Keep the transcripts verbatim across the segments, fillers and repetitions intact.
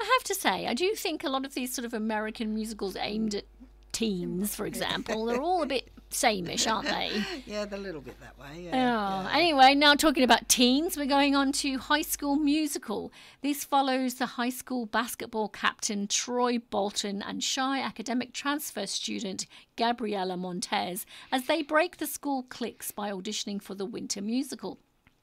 have to say, I do think a lot of these sort of American musicals aimed at teens, for example, they're all a bit same-ish, aren't they? Yeah, they're a little bit that way. Yeah, Oh, yeah. Anyway, now talking about teens, we're going on to High School Musical. This follows the high school basketball captain Troy Bolton and shy academic transfer student Gabriella Montez as they break the school cliques by auditioning for the winter musical.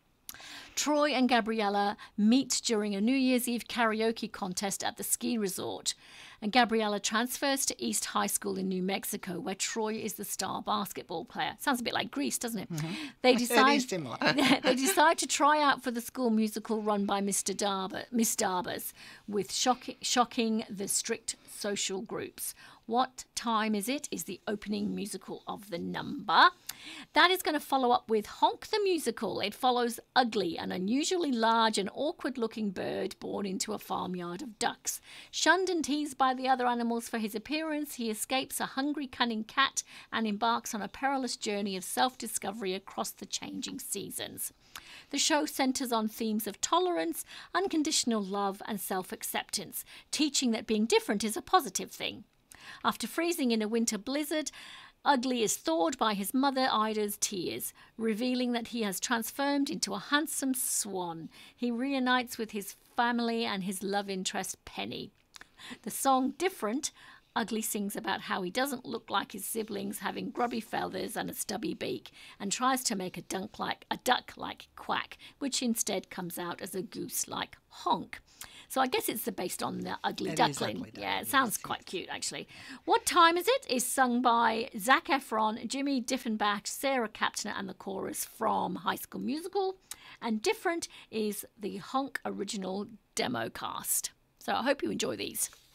Troy and Gabriella meet during a New Year's Eve karaoke contest at the ski resort. And Gabriella transfers to East High School in New Mexico, where Troy is the star basketball player. Sounds a bit like Grease, doesn't it? Mm-hmm. They decide, it is similar. they decide to try out for the school musical run by Mister Darber, Miss Darbers, with shock, shocking the strict social groups. What Time Is It is the opening musical of the number. That is going to follow up with Honk the Musical. It follows Ugly, an unusually large and awkward-looking bird born into a farmyard of ducks. Shunned and teased by the other animals for his appearance, he escapes a hungry, cunning cat and embarks on a perilous journey of self-discovery across the changing seasons. The show centres on themes of tolerance, unconditional love and self-acceptance, teaching that being different is a positive thing. After freezing in a winter blizzard, Ugly is thawed by his mother Ida's tears, revealing that he has transformed into a handsome swan. He reunites with his family and his love interest Penny. The song Different, Ugly sings about how he doesn't look like his siblings, having grubby feathers and a stubby beak, and tries to make a dunk like a duck like Quack, which instead comes out as a goose like Honk. So I guess it's based on the Ugly It is Duckling. Ugly Yeah, it Duckling, sounds yes, quite cute, actually. What Time Is It is sung by Zac Efron, Jimmy Diffenbach, Sarah Kaptner, and the chorus from High School Musical. And Different is the Honk original demo cast. So I hope you enjoy these.